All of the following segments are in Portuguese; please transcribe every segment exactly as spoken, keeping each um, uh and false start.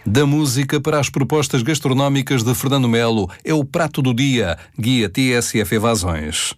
Da música para as propostas gastronómicas de Fernando Melo, é o Prato do Dia, guia T S F Evasões.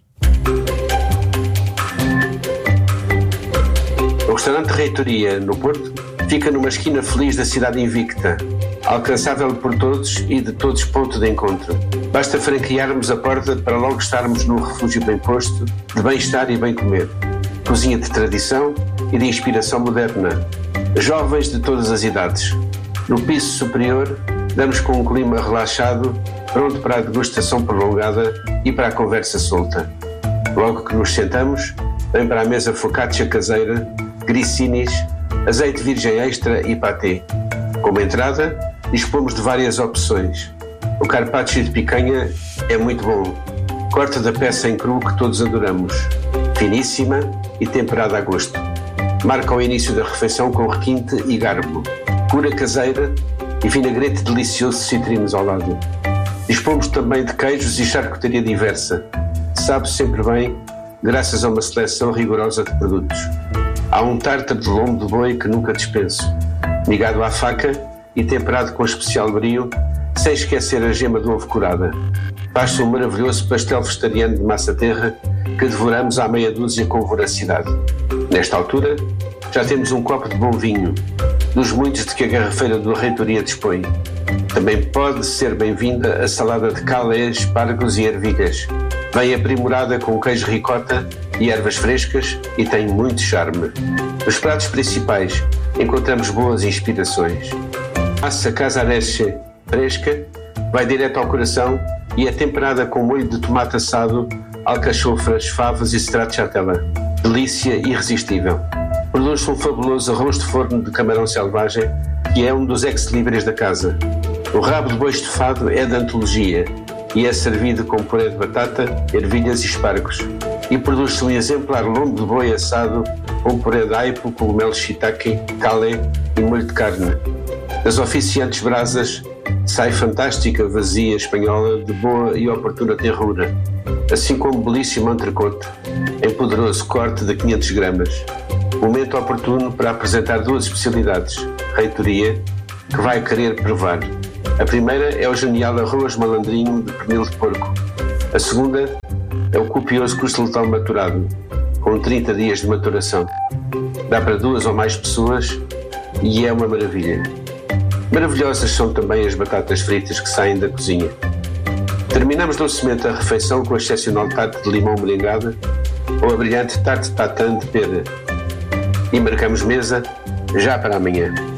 O restaurante Reitoria, no Porto, fica numa esquina feliz da cidade invicta, alcançável por todos e de todos ponto de encontro. Basta franquearmos a porta para logo estarmos num refúgio bem posto, de bem-estar e bem comer. Cozinha de tradição e de inspiração moderna. Jovens de todas as idades. No piso superior, damos com um clima relaxado, pronto para a degustação prolongada e para a conversa solta. Logo que nos sentamos, vem para a mesa focaccia caseira, gricinis, azeite virgem extra e patê. Como entrada, dispomos de várias opções. O carpaccio de picanha é muito bom. Corte da peça em cru que todos adoramos. Finíssima e temperada a gosto. Marca o início da refeição com requinte e garbo. Cura caseira e vinagrete delicioso de citrinos ao lado. Dispomos também de queijos e charcutaria diversa. Sabe sempre bem, graças a uma seleção rigorosa de produtos. Há um tártaro de lombo de boi que nunca dispenso, migado à faca e temperado com especial brio, sem esquecer a gema do ovo curada. Faz-se um maravilhoso pastel vegetariano de massa terra que devoramos à meia dúzia com voracidade. Nesta altura, já temos um copo de bom vinho, dos muitos de que a garrafeira do Reitoria dispõe. Também pode ser bem-vinda a salada de calé, espargos e ervilhas. Vem aprimorada com queijo ricota e ervas frescas e tem muito charme. Nos pratos principais encontramos boas inspirações. Massa casaresce fresca, vai direto ao coração e é temperada com molho de tomate assado, alcachofras, favas e stracciatella. Delícia irresistível. Produz um fabuloso arroz de forno de camarão selvagem, que é um dos ex-libris da casa. O rabo de boi estofado é de antologia e é servido com puré de batata, ervilhas e espargos. E produz-se um exemplar lombo de boi assado com puré de aipo, cogumelo shiitake, calé e molho de carne. Das oficiantes brasas sai fantástica vazia espanhola de boa e oportuna terrura, assim como belíssimo entrecote em poderoso corte de quinhentas gramas. Momento oportuno para apresentar duas especialidades, Reitoria, que vai querer provar. A primeira é o genial arroz malandrinho de pernil de porco. A segunda é o copioso costeletão maturado, com trinta dias de maturação. Dá para duas ou mais pessoas e é uma maravilha. Maravilhosas são também as batatas fritas que saem da cozinha. Terminamos docemente a refeição com a excepcional tarte de limão merengada ou a brilhante tarte tatin de pera. E marcamos mesa já para amanhã.